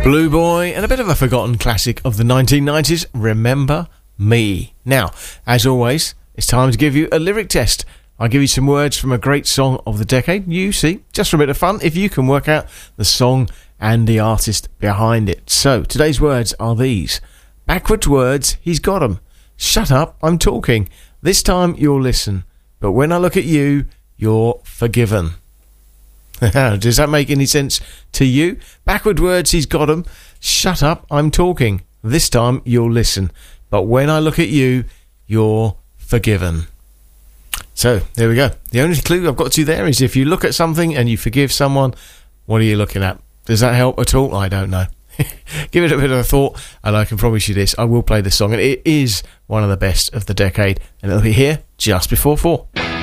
Blue Boy and a bit of a forgotten classic of the 1990s, Remember Me. Now, as always, it's time to give you a lyric test. I'll give you some words from a great song of the decade. You see, just for a bit of fun, if you can work out the song and the artist behind it. So, today's words are these. Backwards words, he's got 'em. Shut up, I'm talking. This time you'll listen. But when I look at you, you're forgiven. Does that make any sense to you? Backward words, he's got 'em. Shut up, I'm talking. This time you'll listen. But when I look at you, you're forgiven. So, there we go. The only clue I've got to there is if you look at something and you forgive someone, what are you looking at? Does that help at all? I don't know. Give it a bit of a thought, and I can promise you this, I will play this song, and it is one of the best of the decade, and it'll be here just before 4.